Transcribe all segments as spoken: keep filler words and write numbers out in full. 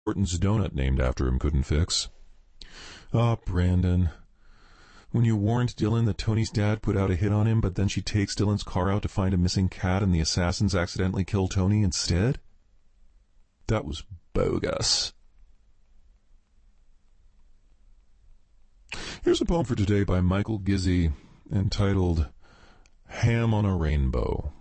Horton's donut named after him couldn't fix. Ah, oh, Brandon. When you warned Dylan that Tony's dad put out a hit on him, but then she takes Dylan's car out to find a missing cat and the assassins accidentally kill Tony instead? That was bogus. Here's a poem for today by Michael Gizzi, entitled Ham on a Rainbow.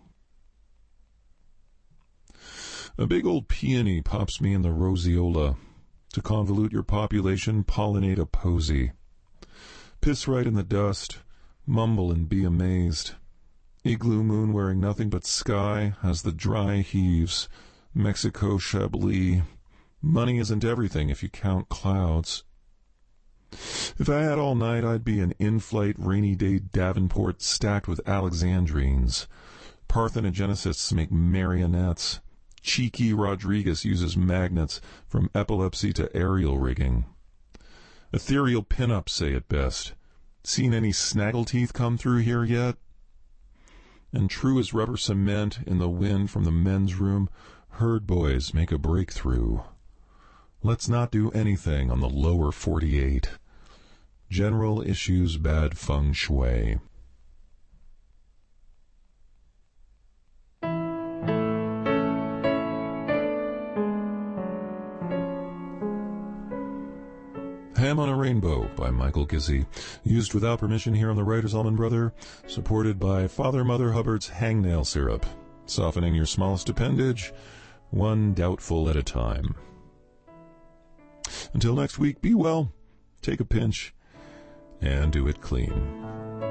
A big old peony pops me in the roseola. To convolute your population, pollinate a posy. Piss right in the dust, mumble and be amazed. Igloo moon wearing nothing but sky as the dry heaves. Mexico Chablis. Money isn't everything if you count clouds. If I had all night, I'd be an in-flight rainy day Davenport stacked with Alexandrines. Parthenogenicists make marionettes. Cheeky Rodriguez uses magnets from epilepsy to aerial rigging. Ethereal pin-ups say it best. Seen any snaggleteeth come through here yet? And true as rubber cement in the wind from the men's room, herd boys make a breakthrough. Let's not do anything on the lower forty-eight. General issues bad feng shui. Ham on a Rainbow by Michael Gizzi. Used without permission here on the Writer's Almond Brother. Supported by Father Mother Hubbard's hangnail syrup. Softening your smallest appendage, one doubtful at a time. Until next week, be well, take a pinch, and do it clean.